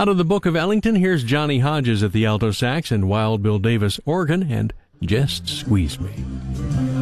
Out of the Book of Ellington, here's Johnny Hodges at the alto sax and Wild Bill Davis organ and Just Squeeze Me.